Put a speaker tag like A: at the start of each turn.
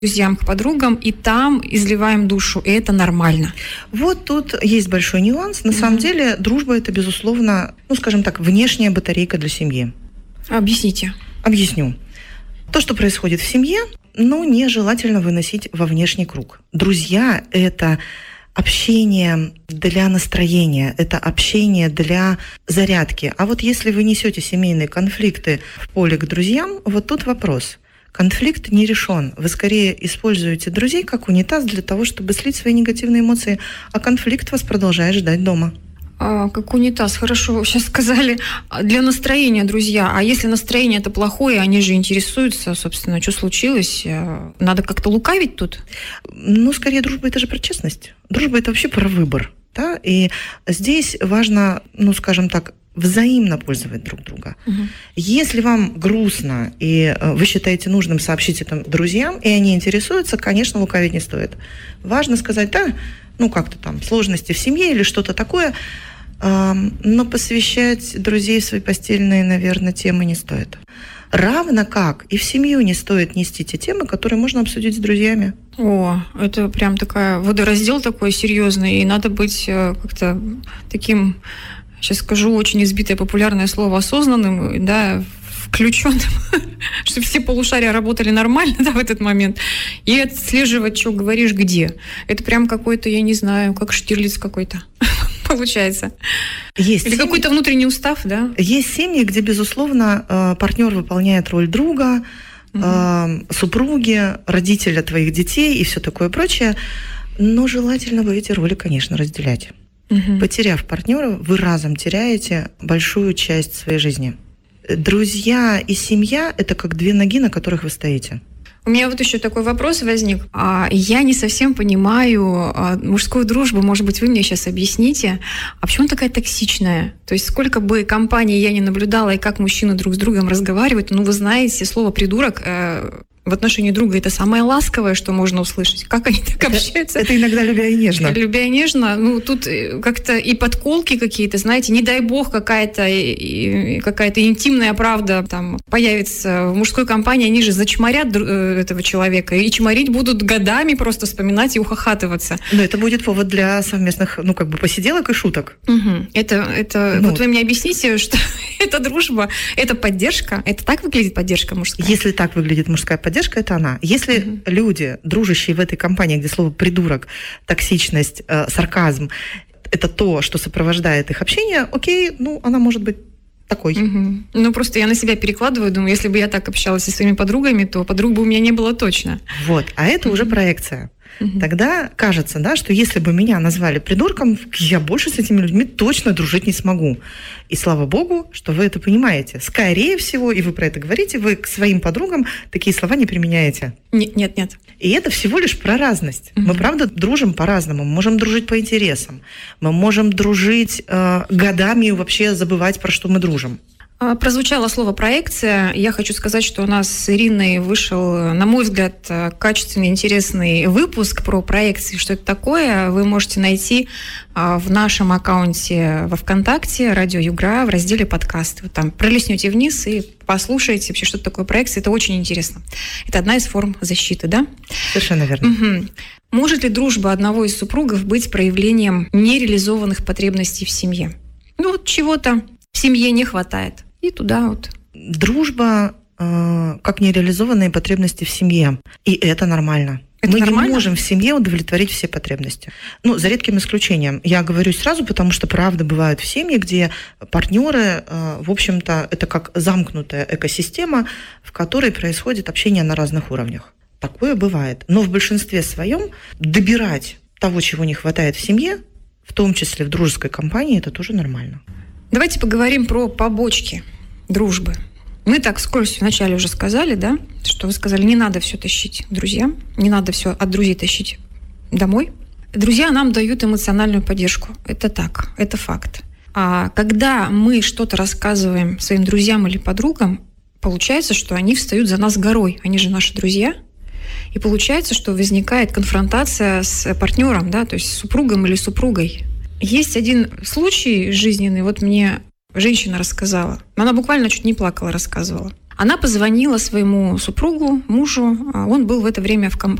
A: друзьям, к подругам, и там изливаем душу, и это нормально.
B: Вот тут есть большой нюанс. На самом деле дружба – это, безусловно, скажем так, внешняя батарейка для семьи.
A: Объясните.
B: Объясню. То, что происходит в семье, нежелательно выносить во внешний круг. Друзья – это общение для настроения, это общение для зарядки. А вот если вы несете семейные конфликты в поле к друзьям, вот тут вопрос. Конфликт не решен. Вы скорее используете друзей как унитаз для того, чтобы слить свои негативные эмоции, а конфликт вас продолжает ждать дома.
A: Как унитаз, хорошо, вы сейчас сказали. Для настроения, друзья. А если настроение это плохое, они же интересуются, собственно, что случилось. Надо как-то лукавить тут?
B: Скорее, дружба – это же про честность. Дружба – это вообще про выбор. Да? И здесь важно, скажем так, взаимно пользовать друг друга. Если вам грустно, и вы считаете нужным сообщить это друзьям, и они интересуются, конечно, лукавить не стоит. Важно сказать, как-то там сложности в семье или что-то такое, но посвящать друзей в свои постельные, наверное, темы не стоит. Равно как и в семью не стоит нести те темы, которые можно обсудить с друзьями.
A: Это прям такая водораздел такой серьезный, и надо быть как-то таким... Сейчас скажу очень избитое популярное слово осознанным, включенным, чтобы все полушария работали нормально, в этот момент, и отслеживать, что говоришь, где. Это прям какой-то, я не знаю, как Штирлиц какой-то получается.
B: Есть
A: или семьи, какой-то внутренний устав, да?
B: Есть семьи, где, безусловно, партнер выполняет роль друга, супруги, родителя твоих детей и все такое прочее, но желательно бы эти роли, конечно, разделять. Потеряв партнера, вы разом теряете большую часть своей жизни. Друзья и семья – это как две ноги, на которых вы стоите.
A: У меня вот еще такой вопрос возник. Я не совсем понимаю мужскую дружбу. Может быть, вы мне сейчас объясните. А почему она такая токсичная? То есть сколько бы компаний я не наблюдала, и как мужчины друг с другом разговаривают, вы знаете, слово «придурок» в отношении друга это самое ласковое, что можно услышать. Как они так общаются?
B: Это иногда любя и нежно.
A: Любя и нежно. Тут как-то и подколки какие-то, знаете, не дай бог какая-то интимная правда там появится в мужской компании, они же зачморят этого человека и чморить будут годами, просто вспоминать и ухахатываться.
B: Но это будет повод для совместных, посиделок и шуток.
A: Вот вы мне объясните, что это дружба, это поддержка, это так выглядит поддержка мужская?
B: Если так выглядит мужская поддержка, это она. Если люди, дружащие в этой компании, где слово «придурок», токсичность, сарказм – это то, что сопровождает их общение, окей, она может быть такой.
A: Просто я на себя перекладываю, думаю, если бы я так общалась со своими подругами, то подруг бы у меня не было точно.
B: А это уже проекция. Тогда кажется, что если бы меня назвали придурком, я больше с этими людьми точно дружить не смогу. И слава богу, что вы это понимаете. Скорее всего, и вы про это говорите, вы к своим подругам такие слова не применяете.
A: Нет.
B: И это всего лишь про разность. Мы, правда, дружим по-разному. Мы можем дружить по интересам. Мы можем дружить годами и вообще забывать, про что мы дружим.
A: Прозвучало слово «проекция». Я хочу сказать, что у нас с Ириной вышел, на мой взгляд, качественный, интересный выпуск про проекции. Что это такое, вы можете найти в нашем аккаунте во ВКонтакте «Радио Югра» в разделе «Подкасты». Вы там пролистнете вниз и послушаете вообще, что такое проекция. Это очень интересно. Это одна из форм защиты, да?
B: Совершенно верно.
A: Может ли дружба одного из супругов быть проявлением нереализованных потребностей в семье? Чего-то в семье не хватает. И туда
B: Дружба как нереализованные потребности в семье. И это нормально.
A: Это
B: мы
A: нормально?
B: не можем в семье удовлетворить все потребности. За редким исключением. Я говорю сразу, потому что, правда, бывают в семье, где партнеры, в общем-то, это как замкнутая экосистема, в которой происходит общение на разных уровнях. Такое бывает. Но в большинстве своем добирать того, чего не хватает в семье, в том числе в дружеской компании, это тоже нормально.
A: Давайте поговорим про побочки дружбы. Мы так вскользь вначале уже сказали, да, что вы сказали, не надо все тащить к друзьям, не надо все от друзей тащить домой. Друзья нам дают эмоциональную поддержку. Это так, это факт. А когда мы что-то рассказываем своим друзьям или подругам, получается, что они встают за нас горой. Они же наши друзья. И получается, что возникает конфронтация с партнером, да, то есть с супругом или супругой. Есть один случай жизненный, мне женщина рассказала. Она буквально чуть не плакала, рассказывала. Она позвонила своему супругу, мужу, он был в это время в